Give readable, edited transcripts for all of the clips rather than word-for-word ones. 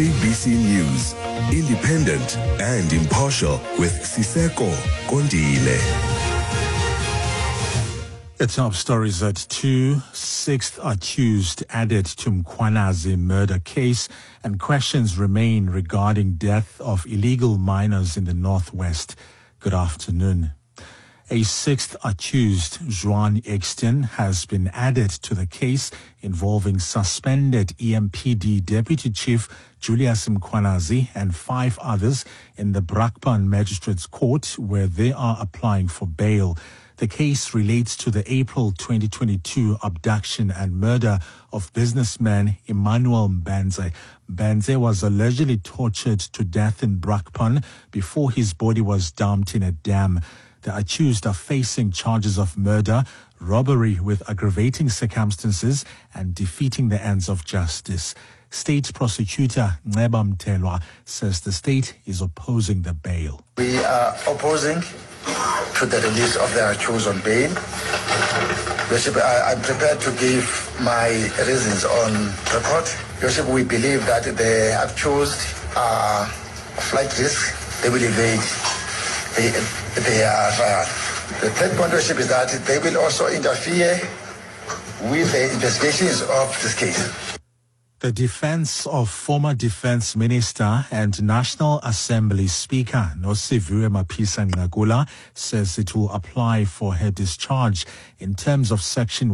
ABC News, independent and impartial with Siseko Kondile. The top stories at 2. Sixth accused added to Mkhwanazi murder case, and questions remain regarding death of illegal miners in the northwest. Good afternoon. A sixth accused, Juan Exton, has been added to the case involving suspended EMPD Deputy Chief Julius Mkhwanazi and 5 others in the Brakpan Magistrates Court, where they are applying for bail. The case relates to the April 2022 abduction and murder of businessman Emmanuel Mbanze. Mbanze was allegedly tortured to death in Brakpan before his body was dumped in a dam. The accused are facing charges of murder, robbery with aggravating circumstances, and defeating the ends of justice. State prosecutor Nceba Mthelwa says the state is opposing the bail. We are opposing to the release of the accused on bail. Worship, I'm prepared to give my reasons on record. Worship, we believe that the accused are flight risk. They will evade their trial. The third point, worship, is that they will also interfere with the investigations of this case. The defense of former Defense Minister and National Assembly Speaker Nosiviwe Mapisa-Nqakula says it will apply for her discharge in terms of Section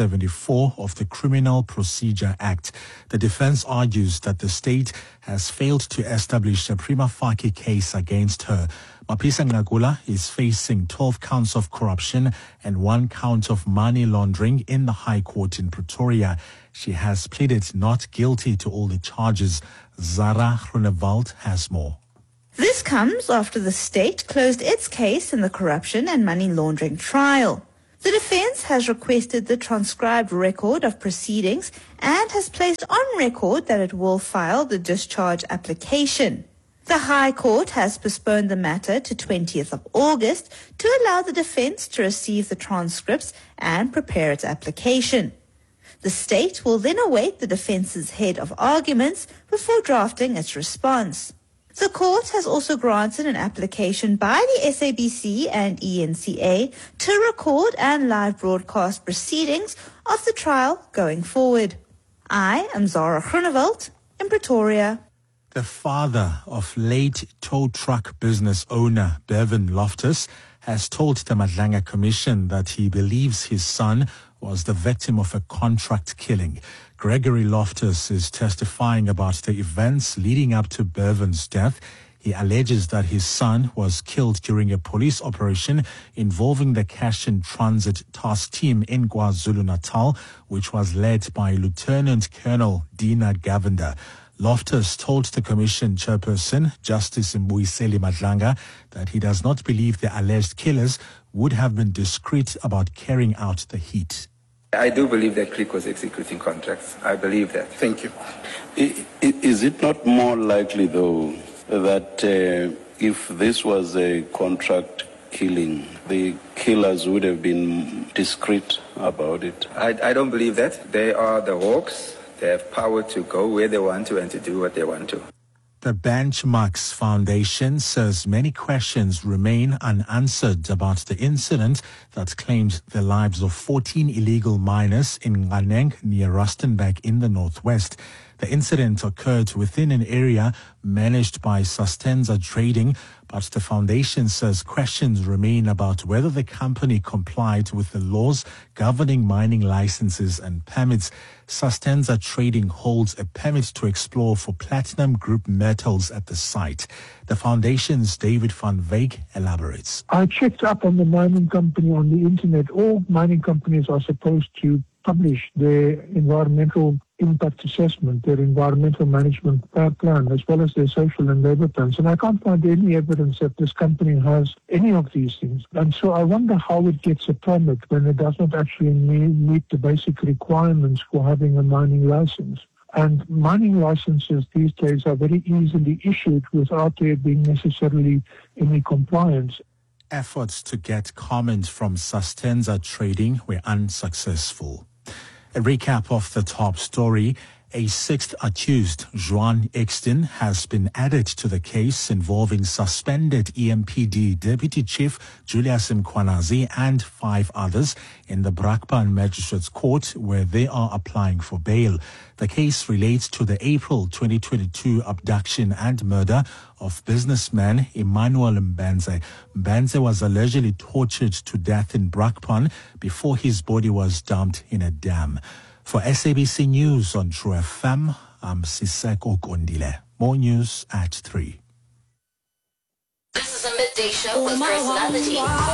174 of the Criminal Procedure Act. The defense argues that the state has failed to establish a prima facie case against her. Mapisa-Nqakula is facing 12 counts of corruption and 1 count of money laundering in the High Court in Pretoria. She has pleaded not guilty to all the charges. Zara Groenewald has more. This comes after the state closed its case in the corruption and money laundering trial. The defense has requested the transcribed record of proceedings and has placed on record that it will file the discharge application. The High Court has postponed the matter to 20th of August to allow the defense to receive the transcripts and prepare its application. The state will then await the defense's head of arguments before drafting its response. The court has also granted an application by the SABC and ENCA to record and live broadcast proceedings of the trial going forward. I am Zara Groenewald in Pretoria. The father of late tow truck business owner Bevan Loftus has told the Madlanga Commission that he believes his son was the victim of a contract killing. Gregory Loftus is testifying about the events leading up to Bevan's death. He alleges that his son was killed during a police operation involving the Cash and Transit Task Team in KwaZulu-Natal, which was led by Lieutenant Colonel Dina Govender. Loftus told the Commission chairperson, Justice Mbuyiseli Madlanga, that he does not believe the alleged killers would have been discreet about carrying out the hit. I do believe that Click was executing contracts. I believe that. Thank you. Is it not more likely, though, that if this was a contract killing, the killers would have been discreet about it? I don't believe that. They are the hawks. They have power to go where they want to and to do what they want to. The Benchmarks Foundation says many questions remain unanswered about the incident that claimed the lives of 14 illegal miners in Nqaneng near Rustenburg in the northwest. The incident occurred within an area managed by Sustenza Trading, but the foundation says questions remain about whether the company complied with the laws governing mining licenses and permits. Sustenza Trading holds a permit to explore for platinum group metals at the site. The foundation's David van Wyk elaborates. I checked up on the mining company on the internet. All mining companies are supposed to publish their environmental impact assessment, their environmental management plan, as well as their social and labor plans. And I can't find any evidence that this company has any of these things. And so I wonder how it gets a permit when it does not actually meet the basic requirements for having a mining license. And mining licenses these days are very easily issued without there being necessarily any compliance. Efforts to get comment from Sustenza Trading were unsuccessful. A recap of the top story. A sixth accused, Juan Exton, has been added to the case involving suspended EMPD Deputy Chief Julius Mkhwanazi and 5 others in the Brakpan Magistrates Court, where they are applying for bail. The case relates to the April 2022 abduction and murder of businessman Emmanuel Mbenze. Mbenze was allegedly tortured to death in Brakpan before his body was dumped in a dam. For SABC News on True FM, I'm Siseko Kondile. More news at 3. This is a midday show with personality.